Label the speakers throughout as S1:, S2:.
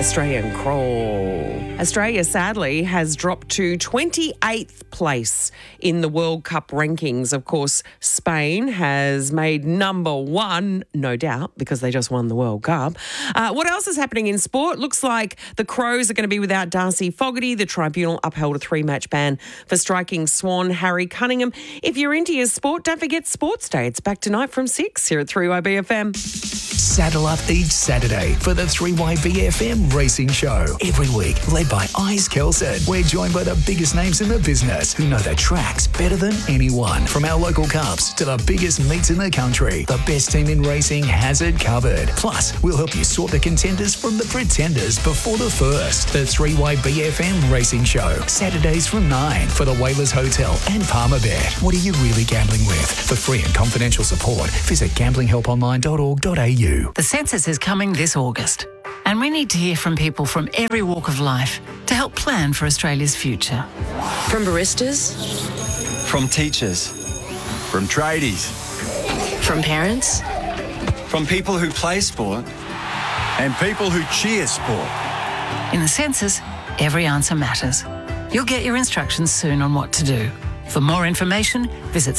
S1: Australian crawl. Australia, sadly, has dropped to 28th place in the World Cup rankings. Of course, Spain has made number one, no doubt, because they just won the World Cup. What else is happening in sport? Looks like the Crows are going to be without Darcy Fogarty. The tribunal upheld a 3-match ban for striking Swan Harry Cunningham. If you're into your sport, don't forget Sports Day. It's back tonight from 6 here at 3YBFM.
S2: Saddle up each Saturday for the 3YBFM Racing Show. Every week, led by Ice Kelson. We're joined by the biggest names in the business who know the tracks better than anyone. From our local cups to the biggest meets in the country, the best team in racing has it covered. Plus, we'll help you sort the contenders from the pretenders before the first. The 3YBFM Racing Show. Saturdays from 9 for the Whalers Hotel and Palmerbet. What are you really gambling with? For free and confidential support, visit gamblinghelponline.org.au.
S3: The census is coming this August, and we need to hear from people from every walk of life to help plan for Australia's future.
S4: From baristas,
S5: from teachers, from tradies,
S4: from parents,
S5: from people who play sport, and people who cheer sport.
S3: In the census, every answer matters. You'll get your instructions soon on what to do. For more information, visit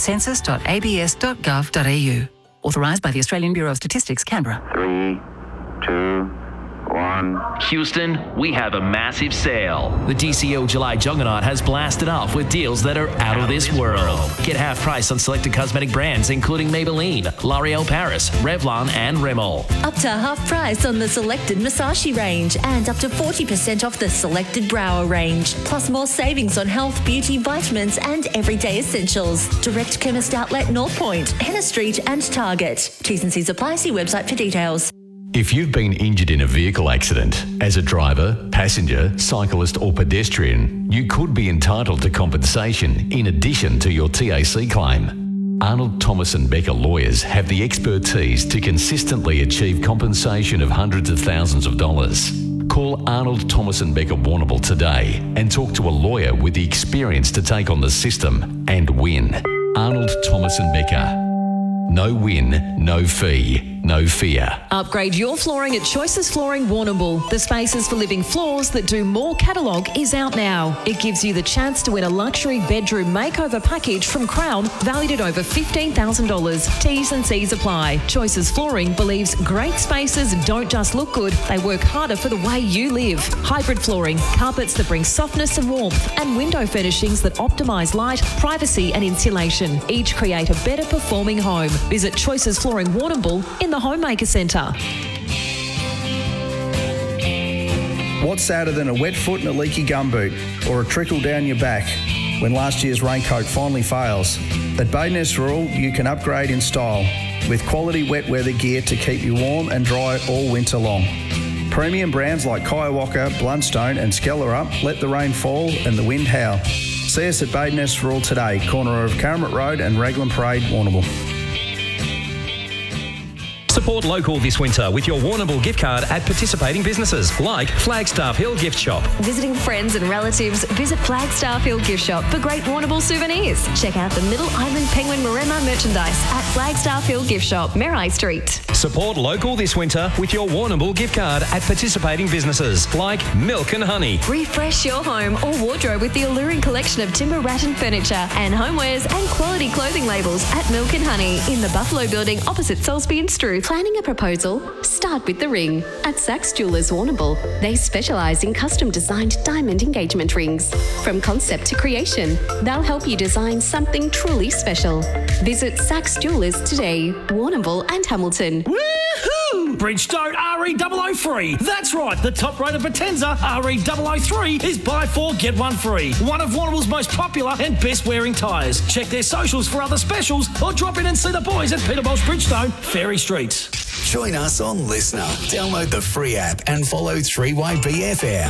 S3: census.abs.gov.au. Authorised by the Australian Bureau of Statistics, Canberra.
S6: 3, 2, 1.
S7: Houston, we have a massive sale. The DCL July Juggernaut has blasted off with deals that are out of this world. Get half price on selected cosmetic brands including Maybelline, L'Oreal Paris, Revlon and Rimmel.
S8: Up to half price on the selected Musashi range and up to 40% off the selected Brower range. Plus more savings on health, beauty, vitamins and everyday essentials. Direct chemist outlet North Point, Henna Street and Target. T's and C's apply. See website for details.
S9: If you've been injured in a vehicle accident as a driver, passenger, cyclist or pedestrian, you could be entitled to compensation in addition to your TAC claim. Arnold Thomas and Becker lawyers have the expertise to consistently achieve compensation of hundreds of thousands of dollars. Call Arnold Thomas and Becker Warrnambool today and talk to a lawyer with the experience to take on the system and win. Arnold Thomas and Becker. No win, no fee, no fear.
S10: Upgrade your flooring at Choices Flooring Warrnambool. The Spaces for Living Floors that do more catalogue is out now. It gives you the chance to win a luxury bedroom makeover package from Crown valued at over $15,000. T's and C's apply. Choices Flooring believes great spaces don't just look good, they work harder for the way you live. Hybrid flooring, carpets that bring softness and warmth, and window furnishings that optimise light, privacy and insulation. Each create a better performing home. Visit Choices Flooring Warrnambool in the Homemaker Centre.
S11: What's sadder than a wet foot and a leaky gumboot or a trickle down your back when last year's raincoat finally fails? At Badeness Rural, you can upgrade in style with quality wet weather gear to keep you warm and dry all winter long. Premium brands like Kiawaka, Blundstone and Skellerup let the rain fall and the wind howl. See us at Badeness Rural today, corner of Caramit Road and Raglan Parade, Warrnambool.
S12: Support local this winter with your Warrnambool gift card at participating businesses like Flagstaff Hill Gift Shop.
S13: Visiting friends and relatives, visit Flagstaff Hill Gift Shop for great Warrnambool souvenirs. Check out the Middle Island Penguin Maremma merchandise at Flagstaff Hill Gift Shop, Marai Street.
S12: Support local this winter with your Warrnambool gift card at participating businesses like Milk and Honey.
S13: Refresh your home or wardrobe with the alluring collection of timber rattan furniture and homewares and quality clothing labels at Milk and Honey in the Buffalo Building opposite Salisbury and Struth.
S14: Planning a proposal? Start with the ring. At Saks Jewelers Warrnambool, they specialise in custom designed diamond engagement rings. From concept to creation, they'll help you design something truly special. Visit Saks Jewelers today, Warrnambool and Hamilton.
S15: Woohoo! Bridgestone RE003. That's right, the top-rated Potenza RE003 is buy 4, get 1 free. One of Warrnambool's most popular and best-wearing tyres. Check their socials for other specials or drop in and see the boys at Peterbolt's Bridgestone, Ferry Street.
S2: Join us on Listener. Download the free app and follow 3YBFM.